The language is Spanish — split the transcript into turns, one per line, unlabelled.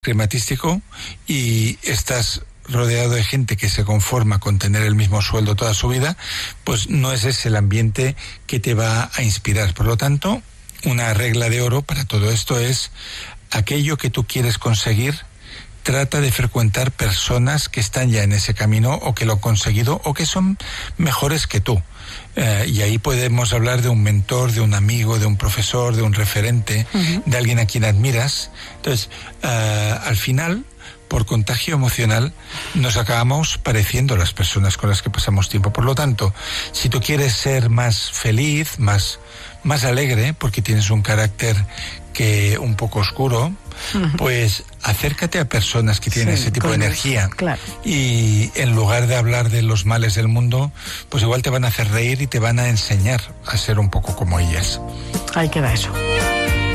crematístico y estás rodeado de gente que se conforma con tener el mismo sueldo toda su vida, pues no es ese el ambiente que te va a inspirar. Por lo tanto, una regla de oro para todo esto es: aquello que tú quieres conseguir, trata de frecuentar personas que están ya en ese camino o que lo han conseguido o que son mejores que tú. Y ahí podemos hablar de un mentor, de un amigo, de un profesor, de un referente, de alguien a quien admiras. Entonces, al final, por contagio emocional, nos acabamos pareciendo a las personas con las que pasamos tiempo. Por lo tanto, si tú quieres ser más feliz, más alegre, porque tienes un carácter que un poco oscuro, pues acércate a personas que tienen ese tipo de energía.
Claro.
Y en lugar de hablar de los males del mundo, pues igual te van a hacer reír y te van a enseñar a ser un poco como ellas.
Ahí queda eso.